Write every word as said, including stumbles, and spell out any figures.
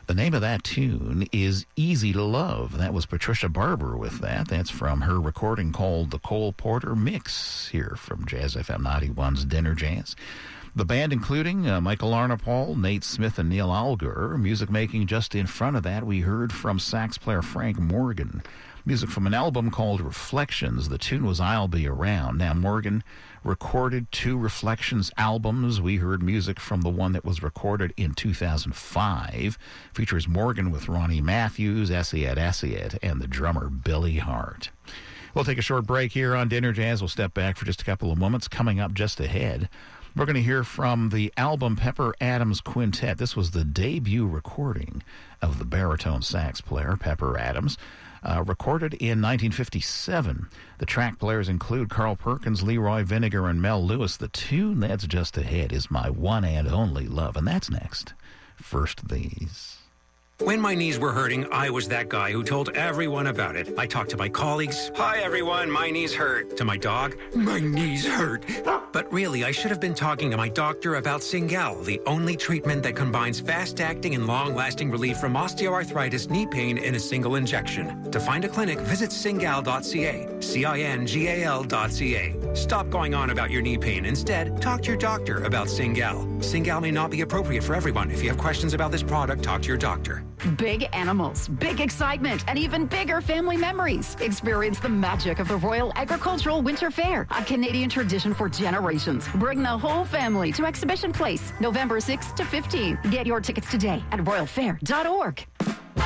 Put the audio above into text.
The name of that tune is Easy to Love. That was Patricia Barber with that. That's from her recording called The Cole Porter Mix here from Jazz F M ninety-one's Dinner Jazz. The band including uh, Michael Arnapol, Nate Smith, and Neil Alger. Music making just in front of that, we heard from sax player Frank Morgan. Music from an album called Reflections. The tune was I'll Be Around. Now, Morgan recorded two Reflections albums. We heard music from the one that was recorded in two thousand five. Features Morgan with Ronnie Matthews, Essayet Essayet, and the drummer Billy Hart. We'll take a short break here on Dinner Jazz. We'll step back for just a couple of moments. Coming up just ahead, we're going to hear from the album Pepper Adams Quintet. This was the debut recording of the baritone sax player, Pepper Adams. Uh, recorded in nineteen fifty-seven. The track players include Carl Perkins, Leroy Vinegar, and Mel Lewis. The tune that's just ahead is My One and Only Love, and that's next. First These. When my knees were hurting, I was that guy who told everyone about it. I talked to my colleagues. Hi, everyone. My knees hurt. To my dog. My knees hurt. But really, I should have been talking to my doctor about Cingal, the only treatment that combines fast-acting and long-lasting relief from osteoarthritis knee pain in a single injection. To find a clinic, visit cingal dot c a. C I N G A L dot C A. Stop going on about your knee pain. Instead, talk to your doctor about Cingal. Cingal may not be appropriate for everyone. If you have questions about this product, talk to your doctor. Big animals, big excitement, and even bigger family memories. Experience the magic of the Royal Agricultural Winter Fair, a Canadian tradition for generations. Bring the whole family to Exhibition Place, November sixth to fifteenth. Get your tickets today at royal fair dot org.